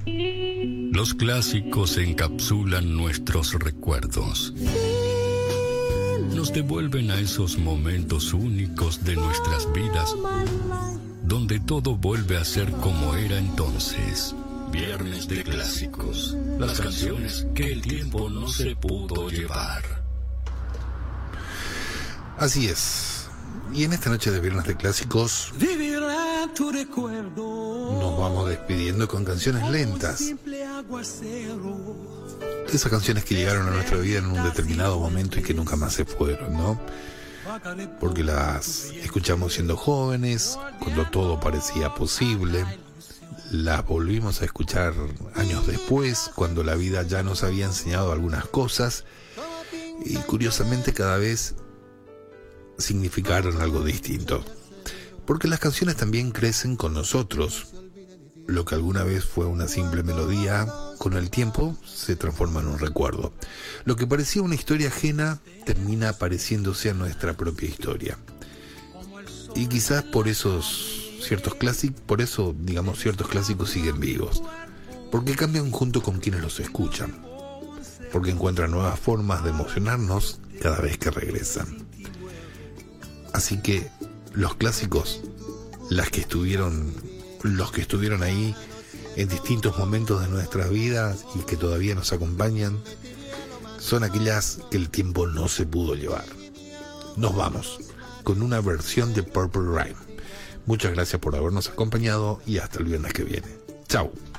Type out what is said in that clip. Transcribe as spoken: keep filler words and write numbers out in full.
Los clásicos encapsulan nuestros recuerdos. Nos devuelven a esos momentos únicos de nuestras vidas, donde todo vuelve a ser como era entonces. Viernes de clásicos. Las canciones que el tiempo no se pudo llevar. Así es. Y en esta noche de Viernes de Clásicos nos vamos despidiendo con canciones lentas. Esas canciones que llegaron a nuestra vida en un determinado momento y que nunca más se fueron, ¿no? Porque las escuchamos siendo jóvenes, cuando todo parecía posible. Las volvimos a escuchar años después, cuando la vida ya nos había enseñado algunas cosas. Y curiosamente cada vez significaron algo distinto. Porque las canciones también crecen con nosotros. Lo que alguna vez fue una simple melodía, con el tiempo se transforma en un recuerdo. Lo que parecía una historia ajena termina pareciéndose a nuestra propia historia. Y quizás por esos ciertos clásicos, por eso, digamos, ciertos clásicos siguen vivos. Porque cambian junto con quienes los escuchan. Porque encuentran nuevas formas de emocionarnos cada vez que regresan. Así que los clásicos, las que estuvieron, los que estuvieron ahí en distintos momentos de nuestras vidas y que todavía nos acompañan, son aquellas que el tiempo no se pudo llevar. Nos vamos con una versión de Purple Rain. Muchas gracias por habernos acompañado y hasta el viernes que viene. Chao.